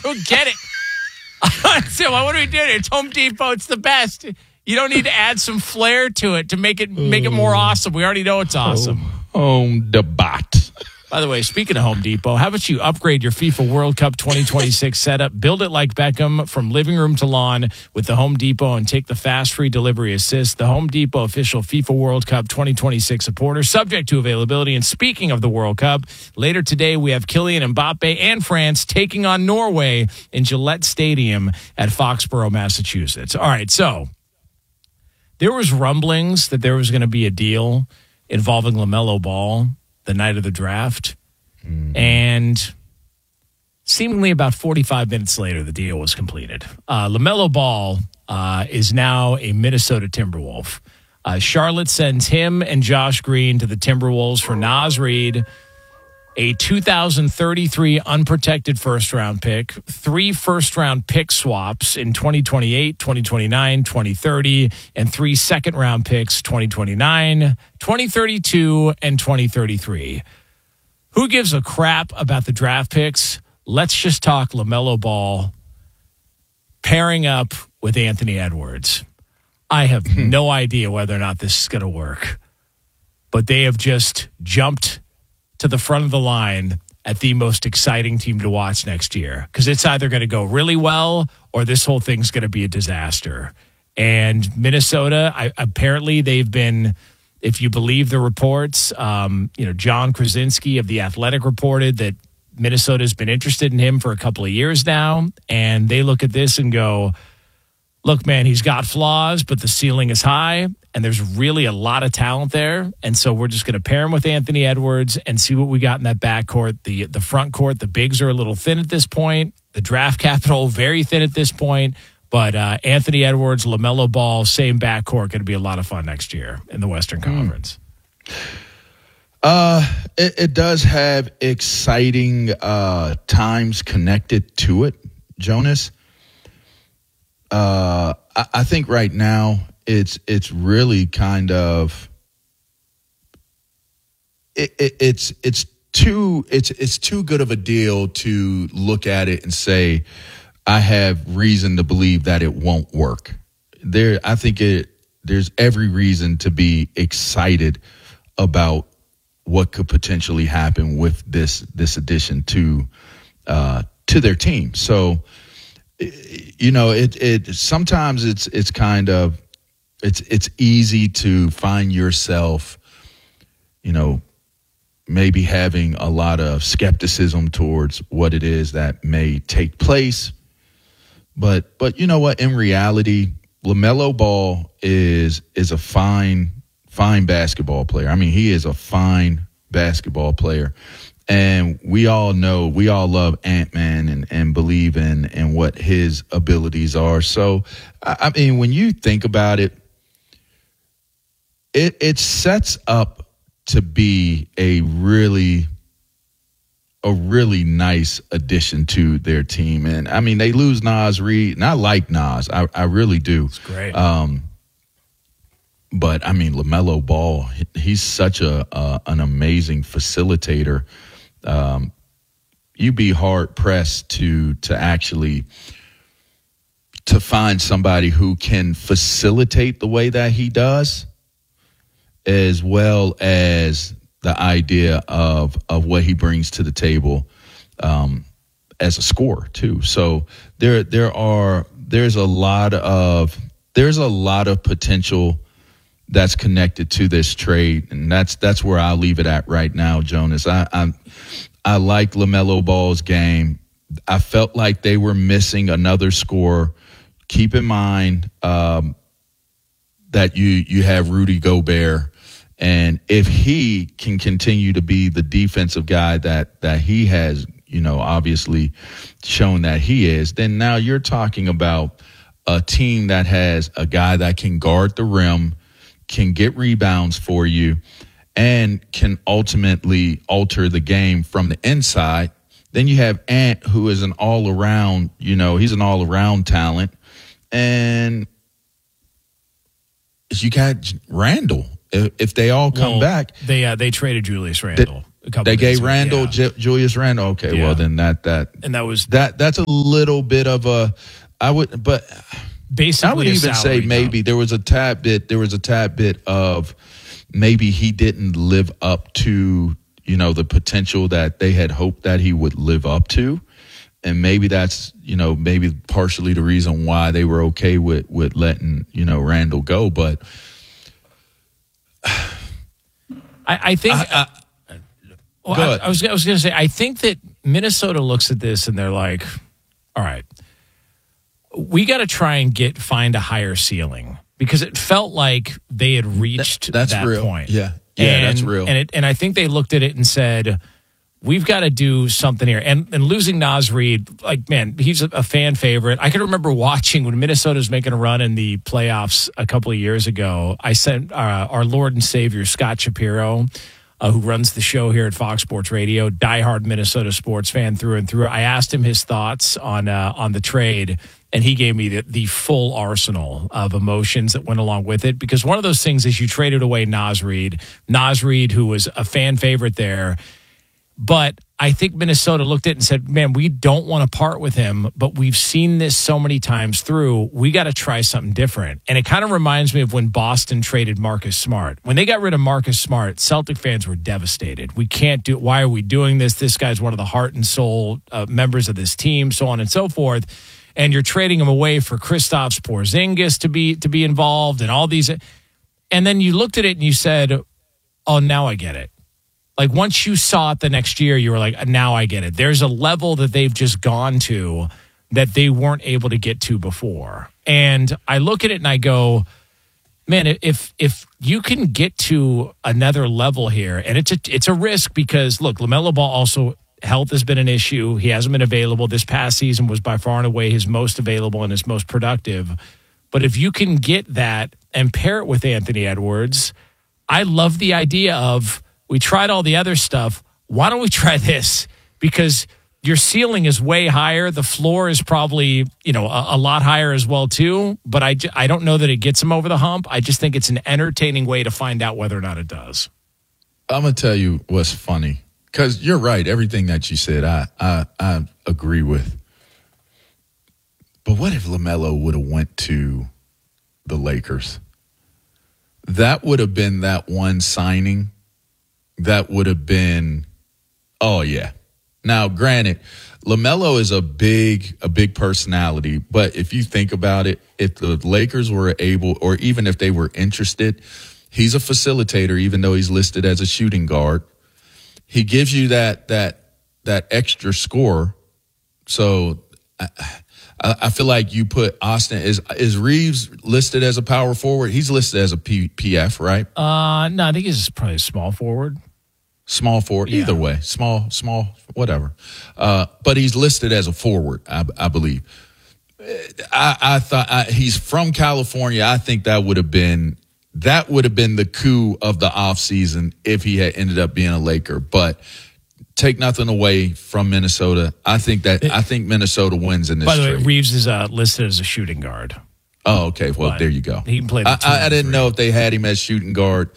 don't get it. So what are we doing? It's Home Depot. It's the best. You don't need to add some flair to it to make it more awesome. We already know it's awesome. Home Depot. By the way, speaking of Home Depot, how about you upgrade your FIFA World Cup 2026 setup? Build it like Beckham from living room to lawn with the Home Depot and take the fast free delivery assist. The Home Depot official FIFA World Cup 2026 supporter, subject to availability. And speaking of the World Cup, later today we have Kylian Mbappe and France taking on Norway in Gillette Stadium at Foxborough, Massachusetts. All right, so there was rumblings that there was going to be a deal involving LaMelo Ball the night of the draft. And seemingly about 45 minutes later, the deal was completed. LaMelo Ball is now a Minnesota Timberwolf. Charlotte sends him and Josh Green to the Timberwolves for Naz Reid, a 2033 unprotected first-round pick, 3 first-round pick swaps in 2028, 2029, 2030, and 3 second-round picks, 2029, 2032, and 2033. Who gives a crap about the draft picks? Let's just talk LaMelo Ball pairing up with Anthony Edwards. I have no idea whether or not this is going to work, but they have just jumped to the front of the line at the most exciting team to watch next year, because it's either going to go really well or this whole thing's going to be a disaster. And Minnesota, apparently they've been, if you believe the reports, John Krasinski of The Athletic reported that Minnesota's been interested in him for a couple of years now, and they look at this and go, look, man, he's got flaws, but the ceiling is high, and there's really a lot of talent there. And so we're just going to pair him with Anthony Edwards and see what we got in that backcourt. The front court, the bigs are a little thin at this point. The draft capital, very thin at this point. But Anthony Edwards, LaMelo Ball, same backcourt, going to be a lot of fun next year in the Western Conference. It does have exciting times connected to it, Jonas. I think right now it's really kind of it's too good of a deal to look at it and say I have reason to believe that it won't work. I think there's every reason to be excited about what could potentially happen with this addition to their team. So, sometimes it's kind of it's easy to find yourself, maybe having a lot of skepticism towards what it is that may take place. But you know what? In reality, LaMelo Ball is a fine basketball player. I mean, he is a fine basketball player. And we all love Ant-Man and believe in what his abilities are. So, I mean, when you think about it, it sets up to be a really nice addition to their team. And, I mean, they lose Naz Reid, and I like Naz. I really do. It's great. But, I mean, LaMelo Ball, he's such an amazing facilitator. You'd be hard pressed to actually to find somebody who can facilitate the way that he does, as well as the idea of what he brings to the table as a scorer too. So there's a lot of potential that's connected to this trade, and that's where I'll leave it at right now, Jonas. I like LaMelo Ball's game. I felt like they were missing another scorer. Keep in mind that you have Rudy Gobert, and if he can continue to be the defensive guy that he has, obviously shown that he is, then now you're talking about a team that has a guy that can guard the rim, can get rebounds for you, and can ultimately alter the game from the inside. Then you have Ant, who is an all-around, he's an all-around talent. And you got Randall. If they all come back. They traded Julius Randle. a couple. They gave ago. Randall, Yeah. Julius Randall. Okay, well then that's a little bit of a. I would, but basically I would even say maybe there was a tad bit of maybe he didn't live up to the potential that they had hoped that he would live up to. And maybe that's, maybe partially the reason why they were okay with letting, Randall go. But I think I was going to say, I think that Minnesota looks at this and they're like, all right, we got to try and find a higher ceiling, because it felt like they had reached that real. point. Yeah, that's real. And I think they looked at it and said, we've got to do something here. And losing Naz Reid, like, man, he's a fan favorite. I can remember watching when Minnesota was making a run in the playoffs a couple of years ago. I sent our Lord and Savior, Scott Shapiro, who runs the show here at Fox Sports Radio, diehard Minnesota sports fan through and through. I asked him his thoughts on the trade, and he gave me the full arsenal of emotions that went along with it. Because one of those things is you traded away Naz Reid, who was a fan favorite there. But I think Minnesota looked at it and said, man, we don't want to part with him, but we've seen this so many times through. We got to try something different. And it kind of reminds me of when Boston traded Marcus Smart. When they got rid of Marcus Smart, Celtic fans were devastated. We can't do it. Why are we doing this? This guy's one of the heart and soul members of this team, so on and so forth. And you're trading him away for Kristaps Porzingis to be involved and all these. And then you looked at it and you said, oh, now I get it. Like, once you saw it the next year, you were like, now I get it. There's a level that they've just gone to that they weren't able to get to before. And I look at it and I go, man, if you can get to another level here, and it's a risk because, look, LaMelo Ball also, health has been an issue. He hasn't been available. This past season was by far and away his most available and his most productive. But if you can get that and pair it with Anthony Edwards, I love the idea of, we tried all the other stuff. Why don't we try this? Because your ceiling is way higher. The floor is probably, a lot higher as well, too. But I don't know that it gets them over the hump. I just think it's an entertaining way to find out whether or not it does. I'm going to tell you what's funny, because you're right. Everything that you said, I agree with. But what if LaMelo would have went to the Lakers? That would have been that one signing. That would have been, oh, yeah. Now, granted, LaMelo is a big personality, but if you think about it, if the Lakers were able, or even if they were interested, he's a facilitator, even though he's listed as a shooting guard. He gives you that extra score. So I feel like you put Austin, is Reeves listed as a power forward? He's listed as a PF, right? No, I think he's probably a small forward. Small forward, either way, small, whatever. But he's listed as a forward, I believe. I thought he's from California. I think that would have been the coup of the offseason if he had ended up being a Laker. But take nothing away from Minnesota. I think Minnesota wins in this. By the way, trade. Reeves is listed as a shooting guard. Oh, okay. Well, there you go. He can play. I didn't know if they had him as shooting guard.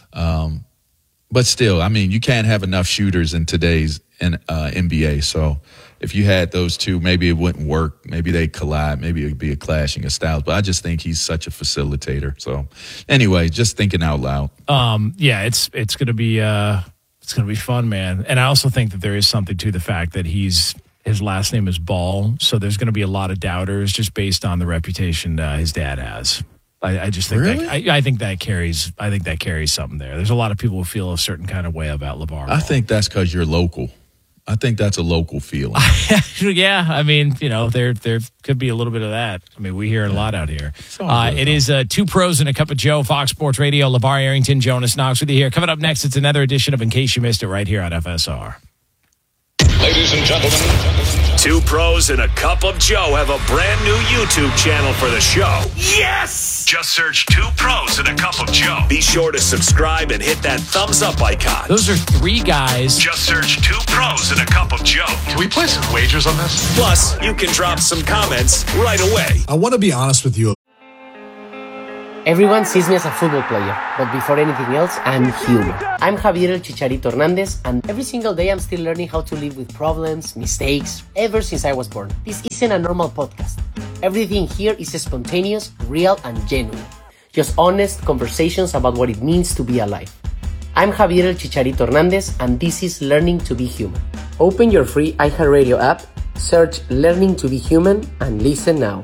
But still, I mean, you can't have enough shooters in today's NBA. So if you had those two, maybe it wouldn't work. Maybe they collide. Maybe it would be a clashing of styles. But I just think he's such a facilitator. So anyway, just thinking out loud. Yeah, it's gonna be fun, man. And I also think that there is something to the fact that his last name is Ball. So there's going to be a lot of doubters just based on the reputation his dad has. I just think really? I think that carries something there. There's a lot of people who feel a certain kind of way about LeVar Ball. I think that's because you're local. I think that's a local feeling. Yeah, I mean, there could be a little bit of that. I mean, we hear it a lot out here. It is Two Pros and a Cup of Joe, Fox Sports Radio. LeVar Arrington, Jonas Knox with you here. Coming up next, it's another edition of In Case You Missed It right here on FSR. Ladies and gentlemen, Two Pros and a Cup of Joe have a brand new YouTube channel for the show. Yes! Just search Two Pros and a Cup of Joe. Be sure to subscribe and hit that thumbs up icon. Those are three guys. Just search Two Pros and a Cup of Joe. can we place some wagers on this? Plus, you can drop some comments right away. I want to be honest with you. Everyone sees me as a football player, but before anything else, I'm human. I'm Javier El Chicharito Hernandez, and every single day I'm still learning how to live with problems, mistakes, ever since I was born. This isn't a normal podcast. Everything here is spontaneous, real, and genuine. Just honest conversations about what it means to be alive. I'm Javier El Chicharito Hernandez, and this is Learning to be Human. Open your free iHeartRadio app, search Learning to be Human, and listen now.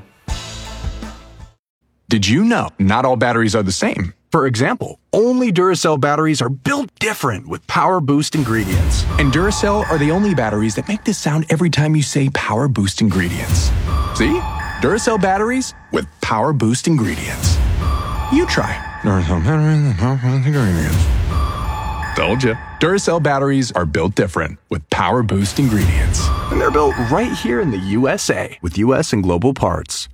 Did you know not all batteries are the same? For example, only Duracell batteries are built different with Power Boost ingredients. And Duracell are the only batteries that make this sound every time you say Power Boost ingredients. See? Duracell batteries with Power Boost ingredients. You try. Duracell batteries with Power Boost ingredients. Told ya. Duracell batteries are built different with Power Boost ingredients. And they're built right here in the USA with US and global parts.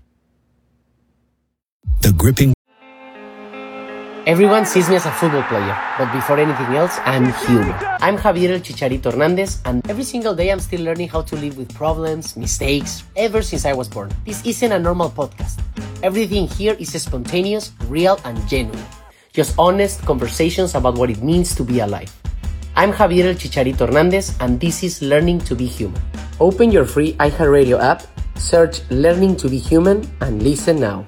The gripping. Everyone sees me as a football player, but before anything else, I'm human. I'm Javier El Chicharito Hernandez, and every single day I'm still learning how to live with problems, mistakes, ever since I was born. This isn't a normal podcast. Everything here is spontaneous, real, and genuine. Just honest conversations about what it means to be alive. I'm Javier El Chicharito Hernandez, and this is Learning to be Human. Open your free iHeartRadio app, search Learning to be Human, and listen now.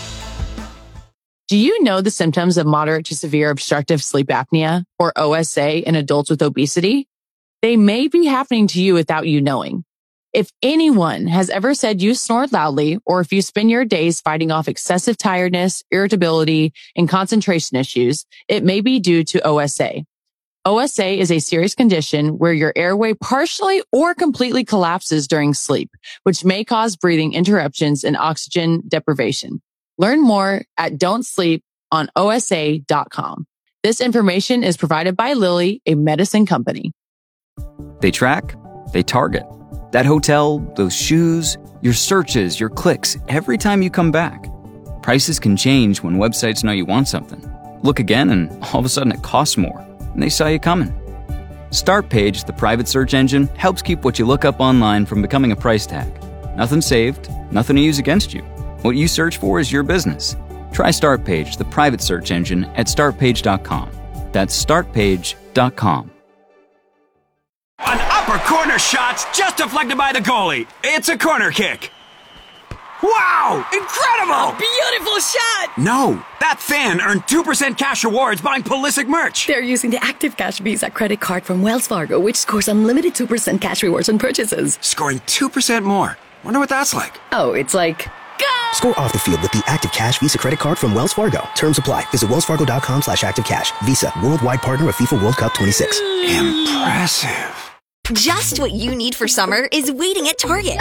Do you know the symptoms of moderate to severe obstructive sleep apnea, or OSA, in adults with obesity? They may be happening to you without you knowing. If anyone has ever said you snore loudly, or if you spend your days fighting off excessive tiredness, irritability, and concentration issues, it may be due to OSA. OSA is a serious condition where your airway partially or completely collapses during sleep, which may cause breathing interruptions and oxygen deprivation. Learn more at don'tsleeponosa.com. This information is provided by Lilly, a medicine company. They track, they target. That hotel, those shoes, your searches, your clicks, every time you come back. Prices can change when websites know you want something. Look again and all of a sudden it costs more, and they saw you coming. Startpage, the private search engine, helps keep what you look up online from becoming a price tag. Nothing saved, nothing to use against you. What you search for is your business. Try Startpage, the private search engine, at startpage.com. That's startpage.com. An upper corner shot's just deflected by the goalie. It's a corner kick. Wow! Incredible! Beautiful shot! No, that fan earned 2% cash rewards buying Pulisic merch. They're using the Active Cash Visa credit card from Wells Fargo, which scores unlimited 2% cash rewards on purchases. Scoring 2% more. Wonder what that's like. Oh, it's like... Go! Score off the field with the Active Cash Visa credit card from Wells Fargo. Terms apply. Visit wellsfargo.com/activecash. Visa, worldwide partner of FIFA World Cup 26. Impressive. Just what you need for summer is waiting at Target.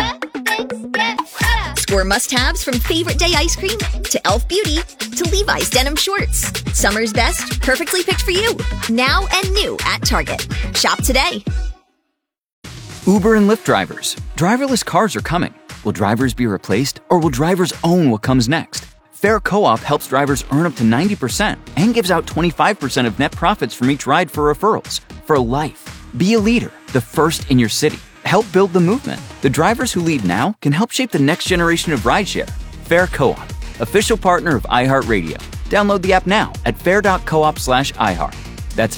Score must-haves from favorite day ice cream to Elf Beauty to Levi's denim shorts. Summer's best, perfectly picked for you. Now and new at Target. Shop today. Uber and Lyft drivers. Driverless cars are coming. Will drivers be replaced, or will drivers own what comes next? Fair Co-op helps drivers earn up to 90% and gives out 25% of net profits from each ride for referrals. For life. Be a leader, the first in your city. Help build the movement. The drivers who lead now can help shape the next generation of rideshare. Fair Co-op, official partner of iHeartRadio. Download the app now at fair.coop/iHeart. That's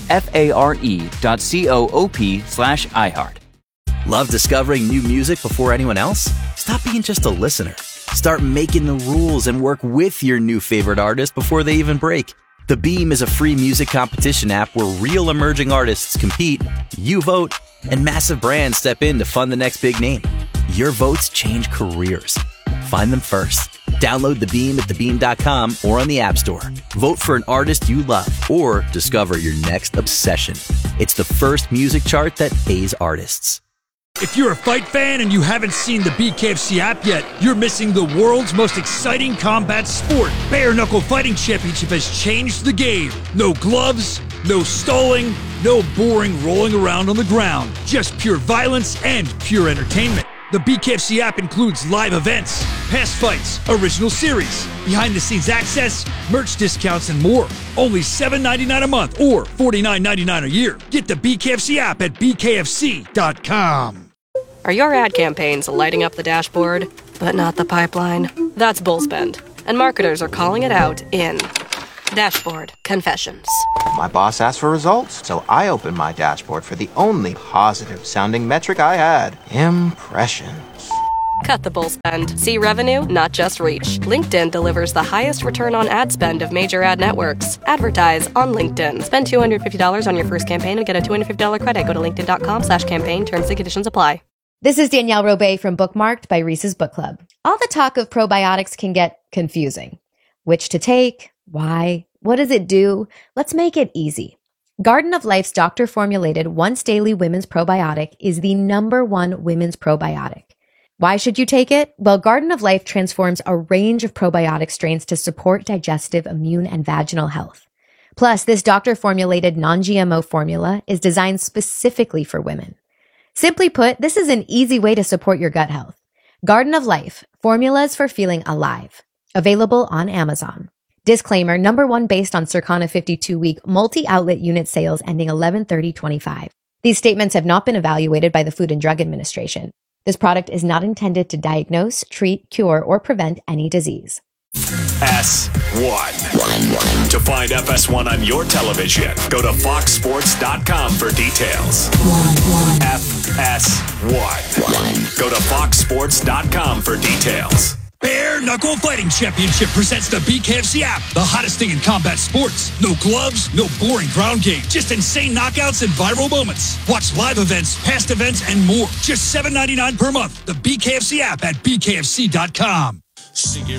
FARE.coop/iHeart. Love discovering new music before anyone else? Stop being just a listener. Start making the rules and work with your new favorite artist before they even break. The Beam is a free music competition app where real emerging artists compete, you vote, and massive brands step in to fund the next big name. Your votes change careers. Find them first. Download The Beam at thebeam.com or on the App Store. Vote for an artist you love or discover your next obsession. It's the first music chart that pays artists. If you're a fight fan and you haven't seen the BKFC app yet, you're missing the world's most exciting combat sport. Bare Knuckle Fighting Championship has changed the game. No gloves, no stalling, no boring rolling around on the ground. Just pure violence and pure entertainment. The BKFC app includes live events, past fights, original series, behind-the-scenes access, merch discounts, and more. Only $7.99 a month or $49.99 a year. Get the BKFC app at bkfc.com. Are your ad campaigns lighting up the dashboard, but not the pipeline? That's bull spend, and marketers are calling it out in Dashboard Confessions. My boss asked for results, so I opened my dashboard for the only positive-sounding metric I had. Impressions. Cut the bull spend. See revenue, not just reach. LinkedIn delivers the highest return on ad spend of major ad networks. Advertise on LinkedIn. Spend $250 on your first campaign and get a $250 credit. Go to linkedin.com/campaign. Terms and conditions apply. This is Danielle Robay from Bookmarked by Reese's Book Club. All the talk of probiotics can get confusing. Which to take? Why? What does it do? Let's make it easy. Garden of Life's doctor-formulated once-daily women's probiotic is the #1 women's probiotic. Why should you take it? Well, Garden of Life transforms a range of probiotic strains to support digestive, immune, and vaginal health. Plus, this doctor-formulated non-GMO formula is designed specifically for women. Simply put, this is an easy way to support your gut health. Garden of Life, formulas for feeling alive. Available on Amazon. Disclaimer, #1 based on Circana 52-week multi-outlet unit sales ending 11/30/25. These statements have not been evaluated by the Food and Drug Administration. This product is not intended to diagnose, treat, cure, or prevent any disease. FS1. To find FS1 on your television, go to foxsports.com for details. FS1. Go to foxsports.com for details. Bare Knuckle Fighting Championship presents the BKFC app, the hottest thing in combat sports. No gloves, no boring ground game, just insane knockouts and viral moments. Watch live events, past events, and more. Just $7.99 per month. The BKFC app at bkfc.com.